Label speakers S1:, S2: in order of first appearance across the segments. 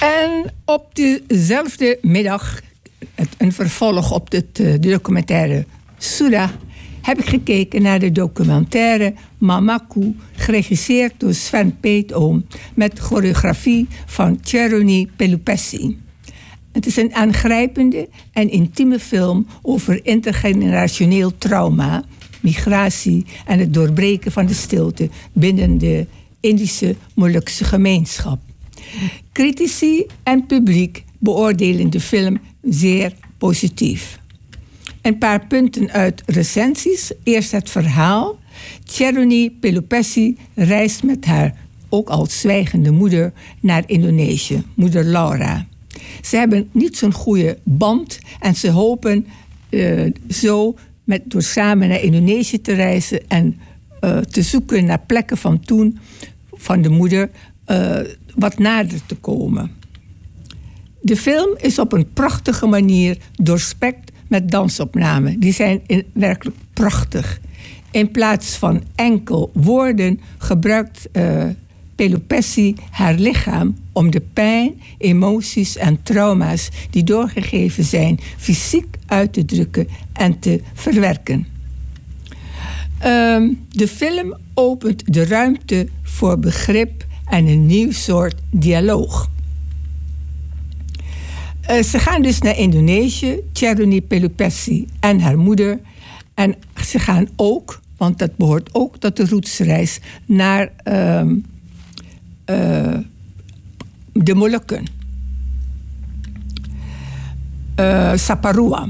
S1: En op dezelfde middag, een vervolg op de documentaire Soeda, heb ik gekeken naar de documentaire Mamaku, geregisseerd door Sven Peetoom, met choreografie van Tcheroni Pelupessi. Het is een aangrijpende en intieme film over intergenerationeel trauma, migratie en het doorbreken van de stilte binnen de Indische Molukse gemeenschap. Critici en publiek beoordelen de film zeer positief. Een paar punten uit recensies. Eerst het verhaal. Tcheroni Pelupessi reist met haar ook al zwijgende moeder naar Indonesië, moeder Laura. Ze hebben niet zo'n goede band en ze hopen door samen naar Indonesië te reizen en te zoeken naar plekken van toen, van de moeder, wat nader te komen. De film is op een prachtige manier doorspekt met dansopnamen. Die zijn werkelijk prachtig. In plaats van enkel woorden gebruikt Pelupessi haar lichaam om de pijn, emoties en trauma's die doorgegeven zijn fysiek uit te drukken en te verwerken. De film opent de ruimte voor begrip en een nieuw soort dialoog. Ze gaan dus naar Indonesië, Tcheroni Pelupessi en haar moeder. En ze gaan ook, want dat behoort ook tot de roetsreis, naar de Molukken. Saparua.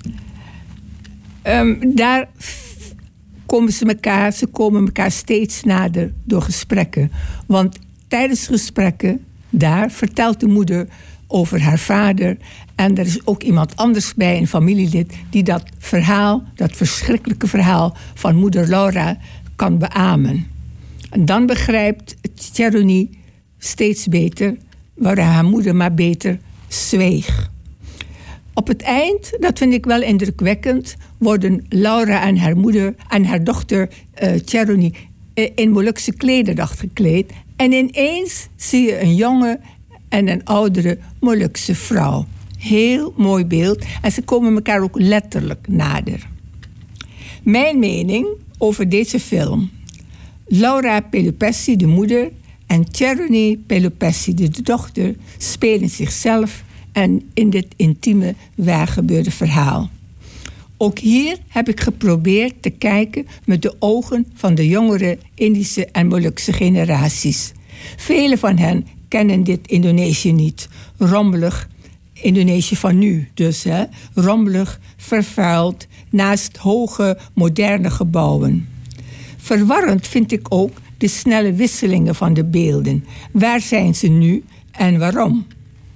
S1: Daar komen ze komen elkaar steeds nader door gesprekken. Want tijdens gesprekken daar vertelt de moeder over haar vader. En er is ook iemand anders bij, een familielid, die dat verhaal, dat verschrikkelijke verhaal van moeder Laura kan beamen. En dan begrijpt Tcheroni steeds beter waar haar moeder maar beter zweeg. Op het eind, dat vind ik wel indrukwekkend, worden Laura en haar moeder en haar dochter Tcheroni in Molukse klederdracht gekleed. En ineens zie je een jonge en een oudere Molukse vrouw. Heel mooi beeld. En ze komen elkaar ook letterlijk nader. Mijn mening over deze film. Laura Pelupessi, de moeder, en Tcheroni Pelupessi, de dochter, spelen zichzelf en in dit intieme waargebeurde verhaal. Ook hier heb ik geprobeerd te kijken met de ogen van de jongere Indische en Molukse generaties. Velen van hen kennen dit Indonesië niet. Rommelig, Indonesië van nu dus, hè? Rommelig, vervuild, naast hoge, moderne gebouwen. Verwarrend vind ik ook de snelle wisselingen van de beelden. Waar zijn ze nu en waarom?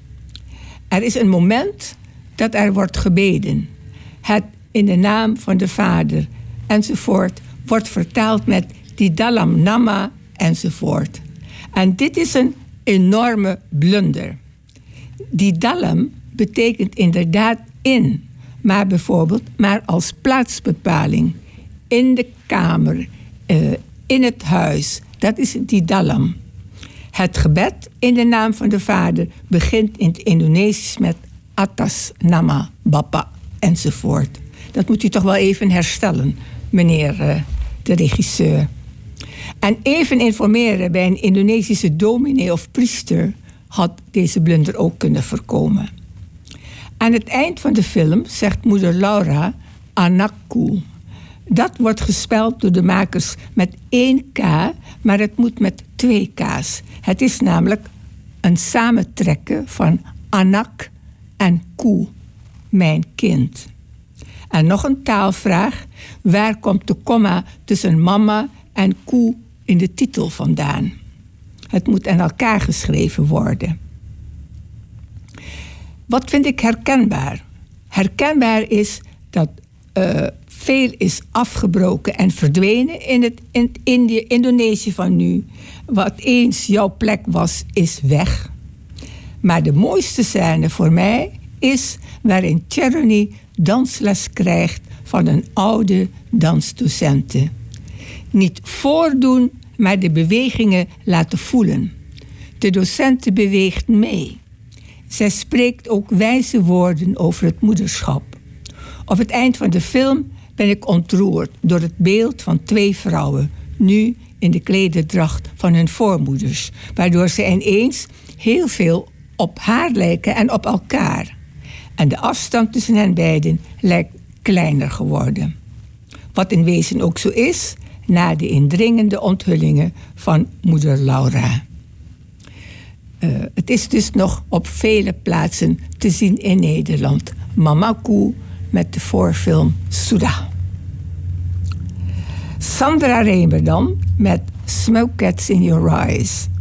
S1: Er is een moment dat er wordt gebeden. Het in de naam van de Vader enzovoort wordt vertaald met die dalam nama enzovoort. En dit is een enorme blunder. Die dalam betekent inderdaad in, maar bijvoorbeeld maar als plaatsbepaling. In de kamer, in het huis, dat is die dalam. Het gebed in de naam van de Vader begint in het Indonesisch met atas nama bapa enzovoort. Dat moet u toch wel even herstellen, meneer de regisseur. En even informeren bij een Indonesische dominee of priester had deze blunder ook kunnen voorkomen. Aan het eind van de film zegt moeder Laura anakku. Dat wordt gespeld door de makers met 1 K, maar het moet met 2 K's. Het is namelijk een samentrekken van anak en ku, mijn kind. En nog een taalvraag. Waar komt de komma tussen mama en ku in de titel vandaan? Het moet aan elkaar geschreven worden. Wat vind ik herkenbaar? Herkenbaar is dat veel is afgebroken en verdwenen in het Indonesië van nu. Wat eens jouw plek was, is weg. Maar de mooiste scène voor mij is waarin Tcheroni dansles krijgt van een oude dansdocente. Niet voordoen, maar de bewegingen laten voelen. De docente beweegt mee. Zij spreekt ook wijze woorden over het moederschap. Op het eind van de film ben ik ontroerd door het beeld van 2 vrouwen, nu in de klederdracht van hun voormoeders, waardoor ze ineens heel veel op haar lijken en op elkaar. En de afstand tussen hen beiden lijkt kleiner geworden. Wat in wezen ook zo is, na de indringende onthullingen van moeder Laura. Het is dus nog op vele plaatsen te zien in Nederland. Mama Koe met de voorfilm Souda. Sandra Remer dan met Smoke Gets in Your Eyes.